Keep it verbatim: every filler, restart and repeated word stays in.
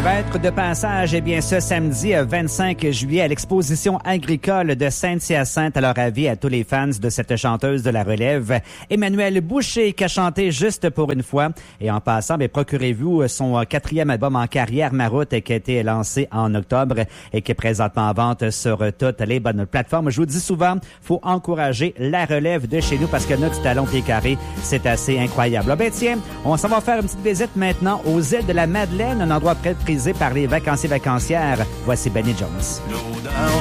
va être de passage, eh bien, ce samedi vingt-cinq juillet à l'exposition agricole de Saint-Hyacinthe. Alors, avis à tous les fans de cette chanteuse de la relève, Emmanuelle Boucher, qui a chanté Juste pour une fois. Et en passant, bien, procurez-vous son quatrième album en carrière, Ma route, qui a été lancé en octobre et qui est présentement en vente sur toutes les bonnes plateformes. Je vous dis souvent, faut encourager la relève de chez nous parce que notre talon pied carré, c'est assez incroyable. Ah ben tiens, on s'en va faire une petite visite maintenant aux îles de la Madeleine, un endroit très prisé par les vacanciers vacancières. Voici Benny Jones.